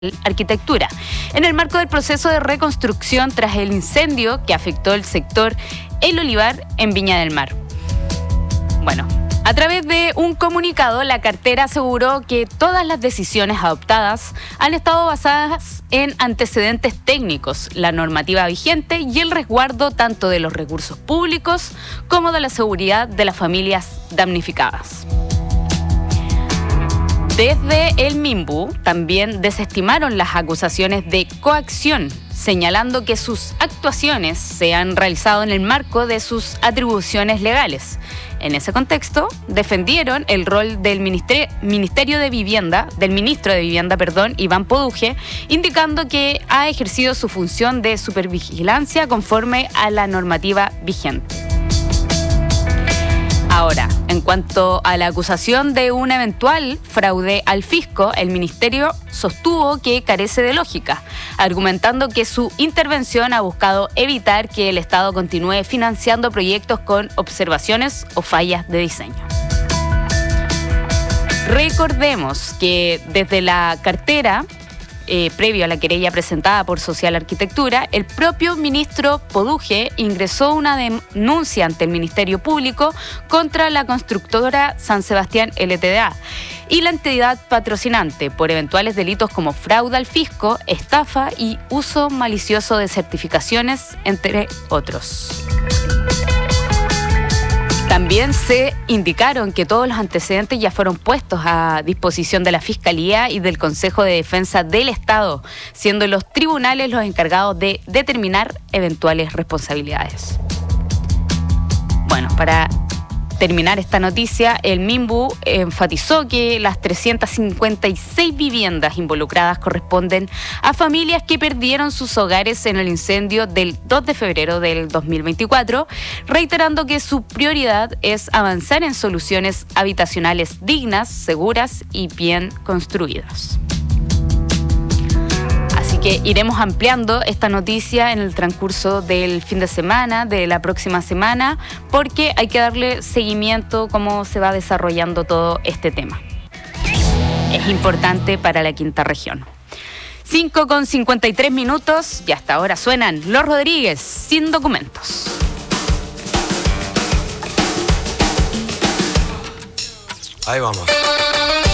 Arquitectura, en el marco del proceso de reconstrucción tras el incendio que afectó el sector El Olivar en Viña del Mar. Bueno, a través de un comunicado, la cartera aseguró que todas las decisiones adoptadas han estado basadas en antecedentes técnicos, la normativa vigente y el resguardo tanto de los recursos públicos como de la seguridad de las familias damnificadas. Desde el MIMBU también desestimaron las acusaciones de coacción, señalando que sus actuaciones se han realizado en el marco de sus atribuciones legales. En ese contexto, defendieron el rol del ministro de Vivienda, Iván Poduje, indicando que ha ejercido su función de supervigilancia conforme a la normativa vigente. Ahora, en cuanto a la acusación de un eventual fraude al fisco, el ministerio sostuvo que carece de lógica, argumentando que su intervención ha buscado evitar que el Estado continúe financiando proyectos con observaciones o fallas de diseño. Recordemos que desde la cartera, previo a la querella presentada por Social Arquitectura, el propio ministro Poduje ingresó una denuncia ante el Ministerio Público contra la constructora San Sebastián LTDA y la entidad patrocinante por eventuales delitos como fraude al fisco, estafa y uso malicioso de certificaciones, entre otros. También se indicaron que todos los antecedentes ya fueron puestos a disposición de la Fiscalía y del Consejo de Defensa del Estado, siendo los tribunales los encargados de determinar eventuales responsabilidades. Bueno, para terminar esta noticia, el MIMBU enfatizó que las 356 viviendas involucradas corresponden a familias que perdieron sus hogares en el incendio del 2 de febrero del 2024, reiterando que su prioridad es avanzar en soluciones habitacionales dignas, seguras y bien construidas. Que iremos ampliando esta noticia en el transcurso del fin de semana, de la próxima semana, porque hay que darle seguimiento a cómo se va desarrollando todo este tema. Es importante para la quinta región. 5:53 y hasta ahora suenan Los Rodríguez, Sin Documentos. Ahí vamos.